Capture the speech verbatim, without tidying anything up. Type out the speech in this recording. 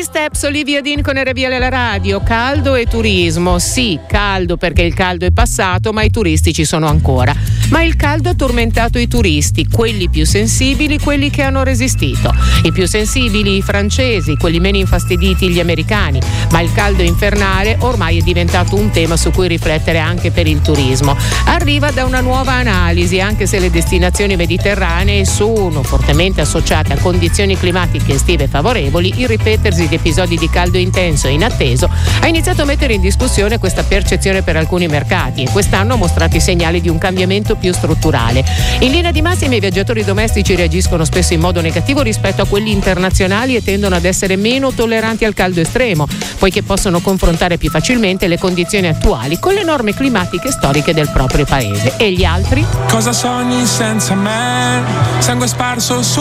Baby Steps, Olivia Dean con R V L la radio. Caldo e turismo. Sì, caldo perché il caldo è passato, ma i turisti ci sono ancora. Ma il caldo ha tormentato i turisti, quelli più sensibili, quelli che hanno resistito. I più sensibili i francesi, quelli meno infastiditi gli americani. Ma il caldo infernale ormai è diventato un tema su cui riflettere anche per il turismo. Arriva da una nuova analisi, anche se le destinazioni mediterranee sono fortemente associate a condizioni climatiche estive favorevoli, il ripetersi di episodi di caldo intenso e inatteso ha iniziato a mettere in discussione questa percezione per alcuni mercati e quest'anno ha mostrato i segnali di un cambiamento più strutturale. In linea di massima i viaggiatori domestici reagiscono spesso in modo negativo rispetto a quelli internazionali e tendono ad essere meno tolleranti al caldo estremo, poiché possono confrontare più facilmente le condizioni attuali con le norme climatiche storiche del proprio paese. E gli altri? Cosa sogni senza me? Sangue sparso su